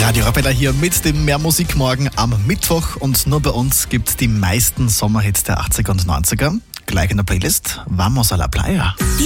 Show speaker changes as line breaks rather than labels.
Radio Arabella hier mit dem Mehrmusikmorgen am Mittwoch und nur bei uns gibt es die meisten Sommerhits der 80er und 90er. Gleich in der Playlist Vamos a la Playa.